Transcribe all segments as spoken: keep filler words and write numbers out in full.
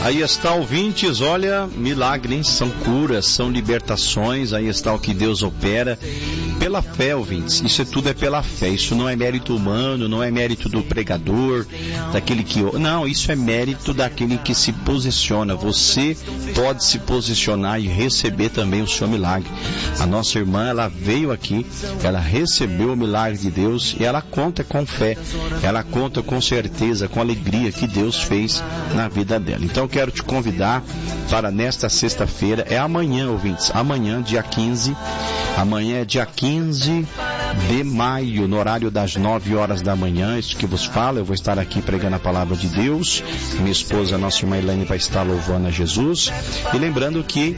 Aí está, ouvintes, olha, milagre, hein? São curas, são libertações, aí está o que Deus opera pela fé, ouvintes. Isso é tudo é pela fé, isso não é mérito humano, não é mérito do pregador, daquele que... Não, isso é mérito daquele que se posiciona. Você pode se posicionar e receber também o seu milagre. A nossa irmã, ela veio aqui, ela recebeu o milagre de Deus e ela conta com fé, ela conta com certeza, com alegria que Deus fez na vida dela. Então eu quero te convidar para nesta sexta-feira, é amanhã, ouvintes, amanhã, dia quinze, amanhã é dia quinze de maio, no horário das nove horas da manhã, isso que vos fala, eu vou estar aqui pregando a palavra de Deus, minha esposa, nossa irmã Elaine, vai estar louvando a Jesus, e lembrando que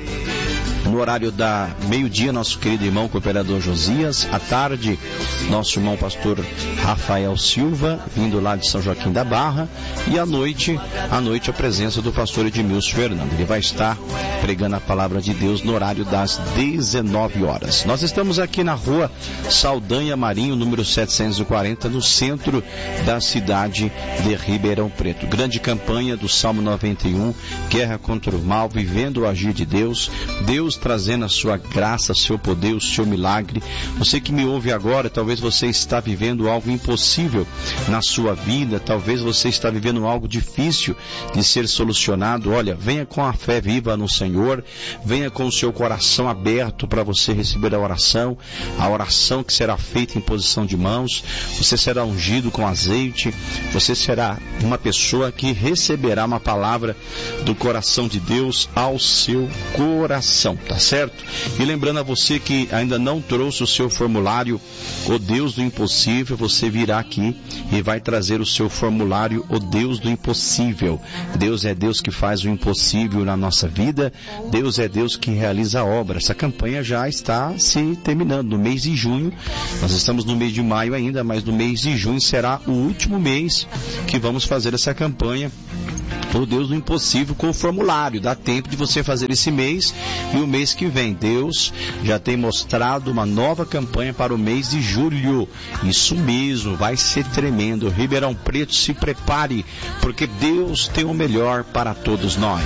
no horário da meio-dia, nosso querido irmão cooperador Josias, à tarde, nosso irmão pastor Rafael Silva, vindo lá de São Joaquim da Barra, e à noite, à noite a presença do pastor Edmilson Fernando. Ele vai estar pregando a palavra de Deus no horário das dezenove horas. Nós estamos aqui na rua Saldanha Marinho, número setecentos e quarenta, no centro da cidade de Ribeirão Preto. Grande campanha do Salmo noventa e um, guerra contra o mal, vivendo o agir de Deus, Deus trazendo a sua graça, seu poder, o seu milagre. Você que me ouve agora, talvez você está vivendo algo impossível na sua vida, talvez você está vivendo algo difícil de ser solucionado. Olha, venha com a fé viva no Senhor, venha com o seu coração aberto para você receber a oração, a oração que será feita em posição de mãos. Você será ungido com azeite, você será uma pessoa que receberá uma palavra do coração de Deus ao seu coração. Tá certo? E lembrando a você que ainda não trouxe o seu formulário, o Deus do Impossível, você virá aqui e vai trazer o seu formulário, o Deus do Impossível. Deus é Deus que faz o impossível na nossa vida, Deus é Deus que realiza a obra. Essa campanha já está se terminando no mês de junho, nós estamos no mês de maio ainda, mas no mês de junho será o último mês que vamos fazer essa campanha, o Deus do Impossível, com o formulário. Dá tempo de você fazer esse mês e o mês que vem. Deus já tem mostrado uma nova campanha para o mês de julho. Isso mesmo, vai ser tremendo. Ribeirão Preto, se prepare, porque Deus tem o melhor para todos nós.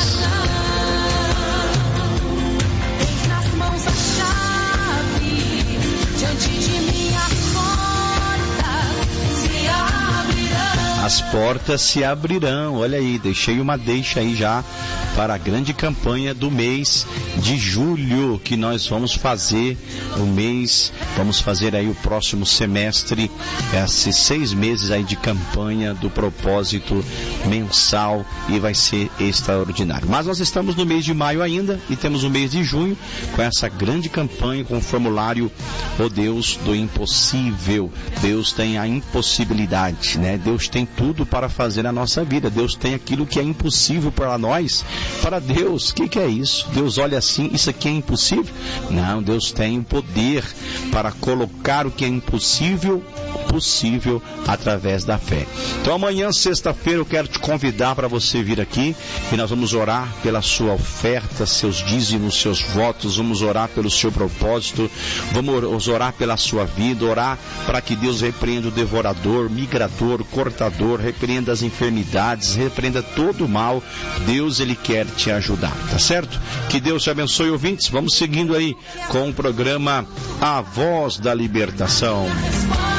As portas se abrirão, olha aí, deixei uma deixa aí já para a grande campanha do mês de julho, que nós vamos fazer o mês, vamos fazer aí o próximo semestre, esses seis meses aí de campanha do propósito mensal, e vai ser extraordinário. Mas nós estamos no mês de maio ainda e temos o mês de junho com essa grande campanha, com o formulário O Deus do Impossível. Deus tem a impossibilidade, né? Deus tem tudo para fazer na nossa vida. Deus tem aquilo que é impossível para nós. Para Deus, o que, que é isso? Deus olha assim, isso aqui é impossível? Não, Deus tem o poder para colocar o que é impossível possível através da fé. Então amanhã, sexta-feira, eu quero te convidar para você vir aqui e nós vamos orar pela sua oferta, seus dízimos, seus votos, vamos orar pelo seu propósito, vamos orar pela sua vida, orar para que Deus repreenda o devorador, migrador, cortador, repreenda as enfermidades, repreenda todo o mal. Deus, Ele quer te ajudar, tá certo? Que Deus te abençoe, ouvintes. Vamos seguindo aí com o programa A Voz da Libertação.